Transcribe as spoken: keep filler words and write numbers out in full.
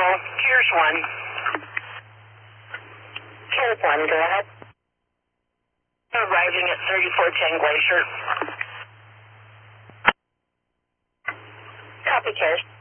Control. Here's one. Here's one, go ahead. Arriving at thirty-four ten Glacier. Copy, Cares.